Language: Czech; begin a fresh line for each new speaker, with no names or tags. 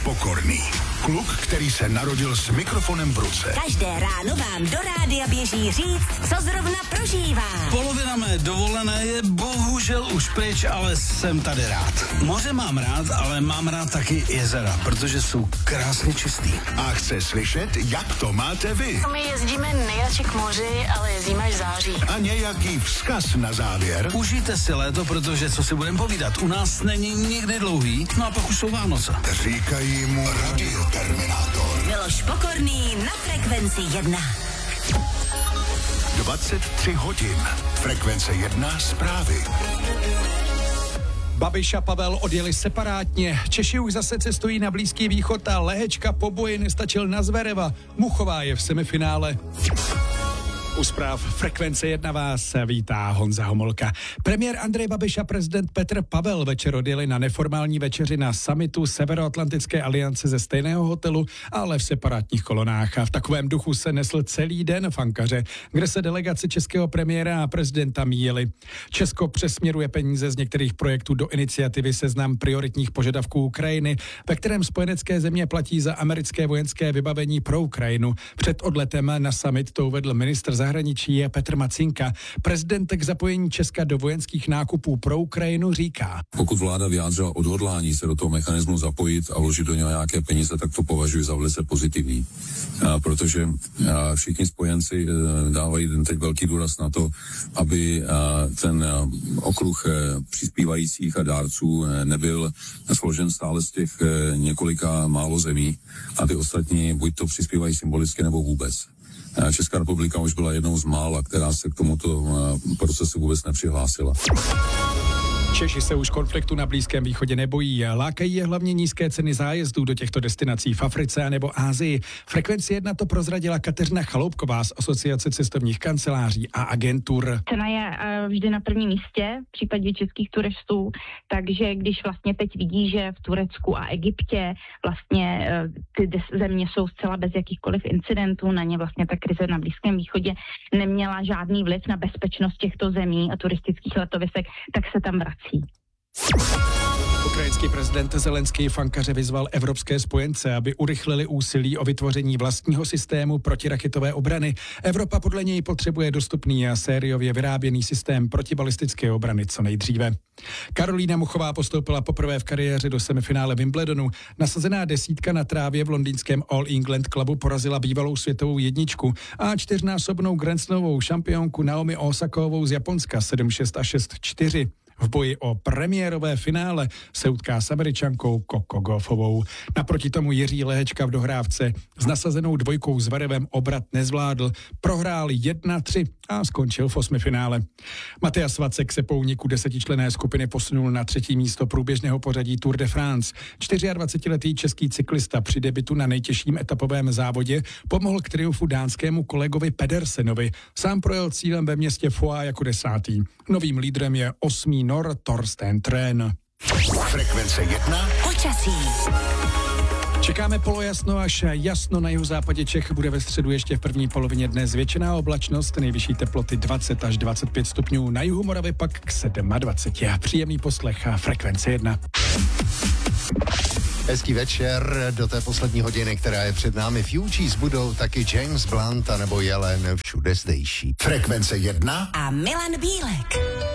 Pokorný. Kluk, který se narodil s mikrofonem v ruce.
Každé ráno vám do rádia běží říct, co zrovna prožívá.
Polovina mé dovolené je bohužel už pryč, ale jsem tady rád. Moře mám rád, ale mám rád taky jezera, protože jsou krásně čistý.
A chce slyšet, jak to máte vy.
My jezdíme nejradši k moři, ale jezdíme až v září.
A nějaký vzkaz na závěr.
Užijte si léto, protože co si budeme povídat, u nás není nikdy dlouhý, no a pak už jsou Vánoce.
Říkají mu Radioterminátor.
Miloš Pokorný na Frekvenci 1.
23 hodin. Frekvence 1 zprávy.
Babiš a Pavel odjeli separátně. Češi už zase cestují na Blízký východ a lehečka po boji nestačil na Zvereva. Muchová je v semifinále. U zpráv Frekvence 1 vás vítá Honza Homolka. Premiér Andrej Babiš a prezident Petr Pavel večer odjeli na neformální večeři na summitu Severoatlantické aliance ze stejného hotelu, ale v separátních kolonách. A v takovém duchu se nesl celý den v Ankaře, kde se delegace českého premiéra a prezidenta míjeli. Česko přesměruje peníze z některých projektů do iniciativy Seznam prioritních požadavků Ukrajiny, ve kterém spojenecké země platí za americké vojenské vybavení pro Ukrajinu. Před odletem na summit to uvedl ministr zahraničí je Petr Macinka. Prezident k zapojení Česka do vojenských nákupů pro Ukrajinu říká.
Pokud vláda vyjádřila odhodlání se do toho mechanismu zapojit a vložit do něho nějaké peníze, tak to považuji za velice pozitivní. Protože všichni spojenci dávají teď velký důraz na to, aby ten okruh přispívajících a dárců nebyl složen stále z těch několika málo zemí a ty ostatní buď to přispívají symbolicky nebo vůbec. Česká republika už byla jednou z mála, která se k tomuto procesu vůbec nepřihlásila.
Češi se už konfliktu na Blízkém východě nebojí. Lákají je hlavně nízké ceny zájezdů do těchto destinací v Africe nebo Asii. Frekvenci 1 to prozradila Kateřina Chaloupková z Asociace cestovních kanceláří a agentur.
Cena je vždy na prvním místě v případě českých turistů, takže když vlastně teď vidí, že v Turecku a Egyptě vlastně ty země jsou zcela bez jakýchkoliv incidentů, na ně vlastně ta krize na Blízkém východě neměla žádný vliv na bezpečnost těchto zemí a turistických letovisek, tak se tam vrací.
Ukrajinský prezident Zelenský v Ankaře vyzval evropské spojence, aby urychlili úsilí o vytvoření vlastního systému protiraketové obrany. Evropa podle něj potřebuje dostupný a sériově vyráběný systém protibalistické obrany co nejdříve. Karolína Muchová postoupila poprvé v kariéře do semifinále Wimbledonu. Nasazená desítka na trávě v londýnském All England Clubu porazila bývalou světovou jedničku a čtyřnásobnou grandslamovou šampionku Naomi Osakovou z Japonska 7-6 a 6-4. V boji o premiérové finále se utká s Američankou Coco Gauffovou. Naproti tomu Jiří Lehečka v dohrávce s nasazenou dvojkou s Zverevem obrat nezvládl. Prohrál 1-3 a skončil v osmifinále. Matyas Vacek se po úniku 10členné skupiny posunul na 3. místo průběžného pořadí Tour de France. 24letý český cyklista při debutu na nejtěžším etapovém závodě pomohl k triumfu dánskému kolegovi Pedersenovi. Sám projel cílem ve městě Foix jako 10. Novým lídrem je 8. Nor Torsten Tren.
Frekvence 1.
Počasí.
Čekáme polojasno až jasno na jihozápadě Čech. Bude ve středu ještě v první polovině dne zvětšená oblačnost, nejvyšší teploty 20 až 25 stupňů, na jihu Moravy pak k 27. A příjemný poslech a Frekvence 1.
Hezký večer, do té poslední hodiny, která je před námi. Fugees budou taky James Blunt a nebo Jelen, všude zdejší.
Frekvence 1
a Milan Bílek.